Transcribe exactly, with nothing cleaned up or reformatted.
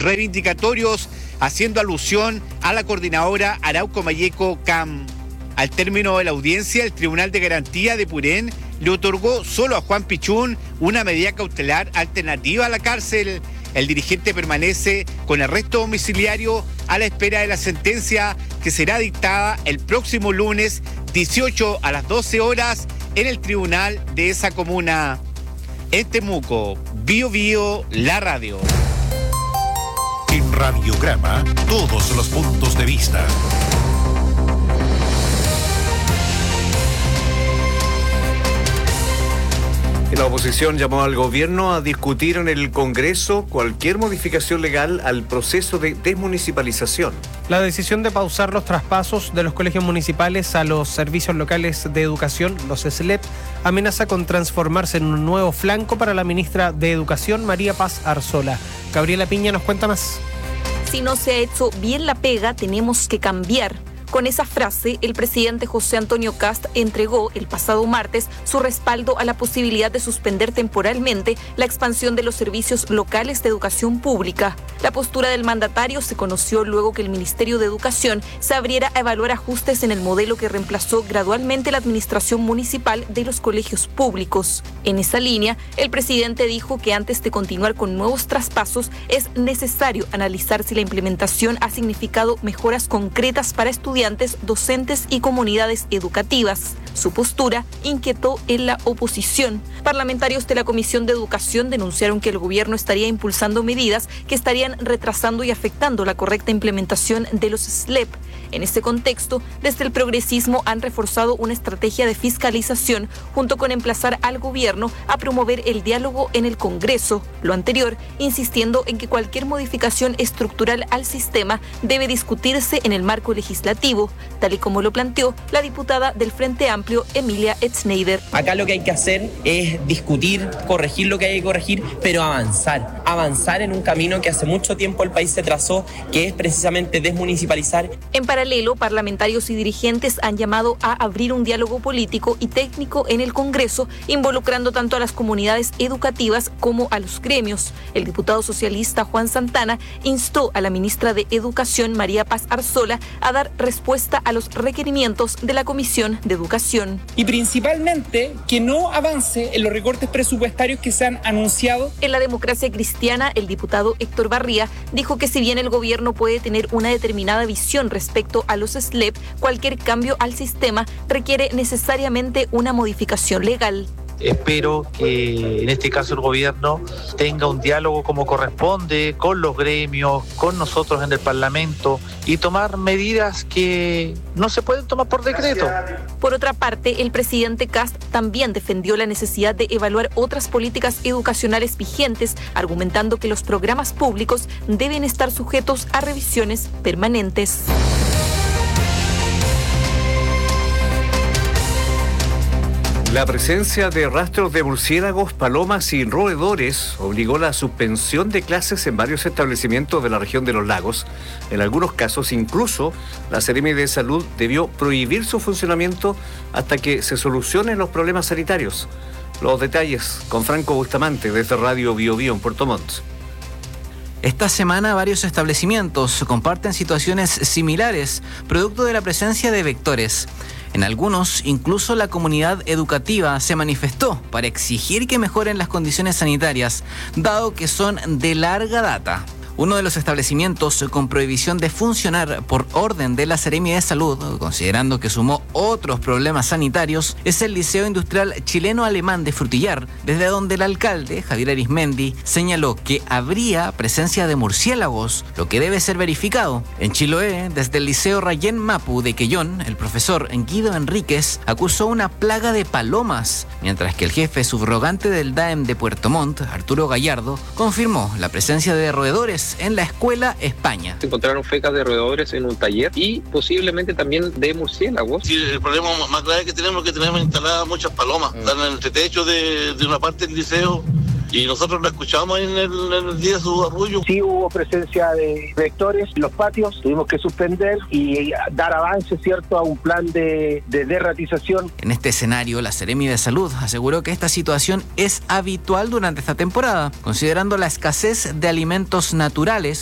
reivindicatorios, haciendo alusión a la coordinadora Arauco Mayeco C A M. Al término de la audiencia, el Tribunal de Garantía de Purén le otorgó solo a Juan Pichún una medida cautelar alternativa a la cárcel. El dirigente permanece con arresto domiciliario a la espera de la sentencia que será dictada el próximo lunes dieciocho a las doce horas en el tribunal de esa comuna. En Temuco, Bio Bio, la radio. En Radiograma, todos los puntos de vista. La oposición llamó al gobierno a discutir en el Congreso cualquier modificación legal al proceso de desmunicipalización. La decisión de pausar los traspasos de los colegios municipales a los servicios locales de educación, los S L E P, amenaza con transformarse en un nuevo flanco para la ministra de Educación, María Paz Arzola. Gabriela Piña nos cuenta más. Si no se ha hecho bien la pega, tenemos que cambiar. Con esa frase, el presidente José Antonio Kast entregó el pasado martes su respaldo a la posibilidad de suspender temporalmente la expansión de los servicios locales de educación pública. La postura del mandatario se conoció luego que el Ministerio de Educación se abriera a evaluar ajustes en el modelo que reemplazó gradualmente la administración municipal de los colegios públicos. En esa línea, el presidente dijo que antes de continuar con nuevos traspasos es necesario analizar si la implementación ha significado mejoras concretas para estudiantes, docentes y comunidades educativas. Su postura inquietó en la oposición. Parlamentarios de la Comisión de Educación denunciaron que el gobierno estaría impulsando medidas que estarían retrasando y afectando la correcta implementación de los S L E P. En este contexto, desde el progresismo han reforzado una estrategia de fiscalización junto con emplazar al gobierno a promover el diálogo en el Congreso. Lo anterior, insistiendo en que cualquier modificación estructural al sistema debe discutirse en el marco legislativo, tal y como lo planteó la diputada del Frente Amplio, Emilia Etzneider. Acá lo que hay que hacer es discutir, corregir lo que hay que corregir, pero avanzar. Avanzar en un camino que hace mucho tiempo el país se trazó, que es precisamente desmunicipalizar. En paralelo, parlamentarios y dirigentes han llamado a abrir un diálogo político y técnico en el Congreso, involucrando tanto a las comunidades educativas como a los gremios. El diputado socialista Juan Santana instó a la ministra de Educación, María Paz Arzola, a dar respuesta a los requerimientos de la Comisión de Educación. Y principalmente que no avance en los recortes presupuestarios que se han anunciado. En La Democracia Cristiana, el diputado Héctor Barría dijo que si bien el gobierno puede tener una determinada visión respecto a los S L E P, cualquier cambio al sistema requiere necesariamente una modificación legal. Espero que en este caso el gobierno tenga un diálogo como corresponde con los gremios, con nosotros en el Parlamento y tomar medidas que no se pueden tomar por decreto. Por otra parte, el presidente Kast también defendió la necesidad de evaluar otras políticas educacionales vigentes, argumentando que los programas públicos deben estar sujetos a revisiones permanentes. La presencia de rastros de murciélagos, palomas y roedores obligó la suspensión de clases en varios establecimientos de la región de los lagos. En algunos casos, incluso, la Seremi de Salud debió prohibir su funcionamiento hasta que se solucionen los problemas sanitarios. Los detalles con Franco Bustamante desde Radio Bio Bio en Puerto Montt. Esta semana varios establecimientos comparten situaciones similares, producto de la presencia de vectores. En algunos, incluso la comunidad educativa se manifestó para exigir que mejoren las condiciones sanitarias, dado que son de larga data. Uno de los establecimientos con prohibición de funcionar por orden de la Seremi de Salud, considerando que sumó otros problemas sanitarios, es el Liceo Industrial Chileno-Alemán de Frutillar, desde donde el alcalde, Javier Arismendi, señaló que habría presencia de murciélagos, lo que debe ser verificado. En Chiloé, desde el Liceo Rayén Mapu de Quellón, el profesor Guido Enríquez acusó una plaga de palomas, mientras que el jefe subrogante del D A E M de Puerto Montt, Arturo Gallardo, confirmó la presencia de roedores en la escuela España. Se encontraron fecas de roedores en un taller y posiblemente también de murciélagos. Sí, el problema más grave que tenemos es que tenemos instaladas muchas palomas. Mm. Están en el entretecho de, de una parte del liceo. Y nosotros la escuchamos en el, en el día de su arrullo. Sí hubo presencia de vectores en los patios, tuvimos que suspender y dar avance, ¿cierto?, a un plan de, de derratización. En este escenario, la Seremi de Salud aseguró que esta situación es habitual durante esta temporada, considerando la escasez de alimentos naturales